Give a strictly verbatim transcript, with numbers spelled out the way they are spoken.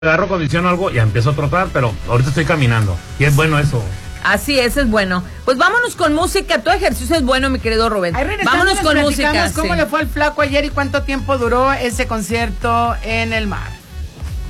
agarro condición o algo y empiezo a trotar, pero ahorita estoy caminando. Y es bueno eso. Así es, es bueno. Pues vámonos con música. Todo ejercicio es bueno, mi querido Rubén. Vámonos con música. ¿Cómo sí. le fue al Flaco ayer y cuánto tiempo duró ese concierto en el mar?